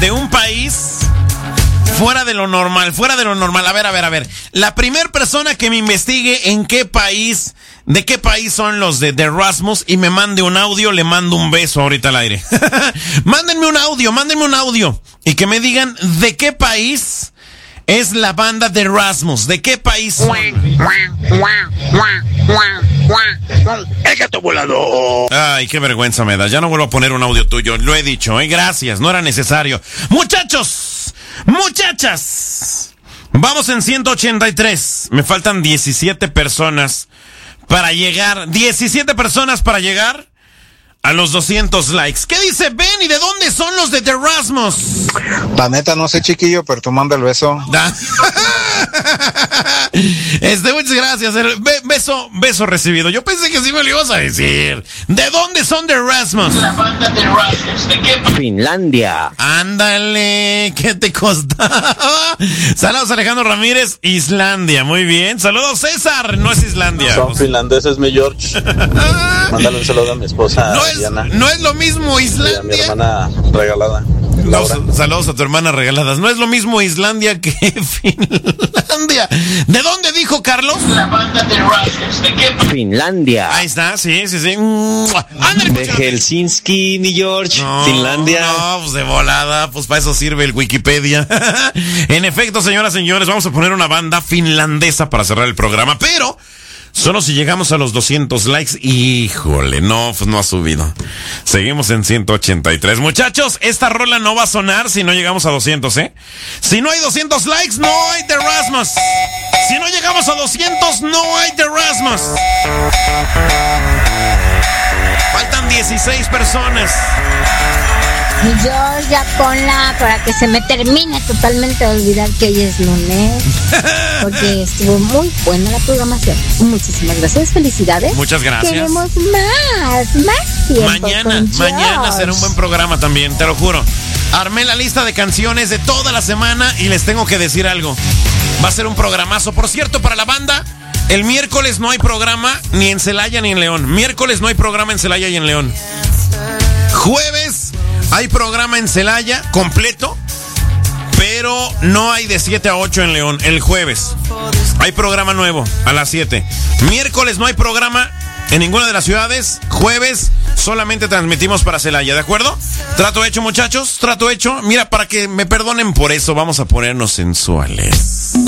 de un país fuera de lo normal, A ver. La primera persona que me investigue de qué país son los de The Rasmus y me mande un audio, le mando un beso ahorita al aire. Mándenme un audio. Y que me digan de qué país es la banda de Rasmus. ¿De qué país son? ¡El gato volador! Ay, qué vergüenza me da. Ya no vuelvo a poner un audio tuyo. Lo he dicho, gracias. No era necesario. Muchachos, muchachas. Vamos en 183. Me faltan 17 personas para llegar. 17 personas para llegar a los 200 likes. ¿Qué dice Ben? ¿Y de dónde son los de The Rasmus? La neta, no sé, chiquillo, pero tú manda el beso. Muchas gracias. Beso recibido. Yo pensé que sí me lo ibas a decir. ¿De dónde son The Rasmus? La banda de Rasmus. ¿De qué? Finlandia. Ándale, ¿qué te costaba? Saludos Alejandro Ramírez, Islandia. Muy bien. Saludos César. No es Islandia. Son finlandeses, mi George. Mándale un saludo a mi esposa. Diana. No es lo mismo Islandia. Y a mi hermana regalada. Saludos a tu hermana regaladas. No es lo mismo Islandia que Finlandia. ¿De dónde dijo Carlos? La banda de Rasmus. ¿De qué? Finlandia. Ahí está, sí. Ándale, de Helsinki, mi George. Finlandia. No, pues de volada. Pues para eso sirve el Wikipedia. En efecto, señoras y señores, vamos a poner una banda finlandesa para cerrar el programa. Pero solo si llegamos a los 200 likes. Híjole, no, pues no ha subido. Seguimos en 183. Muchachos, esta rola no va a sonar si no llegamos a 200, ¿eh? Si no hay 200 likes, no hay The Rasmus. Si no llegamos a 200, no hay The Rasmus. Faltan 16 personas. George, ya ponla para que se me termine totalmente de olvidar que hoy es lunes. Porque estuvo muy buena la programación. Muchísimas gracias, felicidades. Muchas gracias. Queremos más tiempo. Mañana será un buen programa también, te lo juro. Armé la lista de canciones de toda la semana y les tengo que decir algo. Va a ser un programazo. Por cierto, para la banda, el miércoles no hay programa ni en Celaya ni en León. Miércoles no hay programa en Celaya y en León. Jueves hay programa en Celaya completo, pero no hay de 7 a 8 en León. El jueves hay programa nuevo a las 7. Miércoles no hay programa en ninguna de las ciudades. Jueves solamente transmitimos para Celaya, ¿de acuerdo? Trato hecho, muchachos, trato hecho. Mira, para que me perdonen por eso, vamos a ponernos sensuales.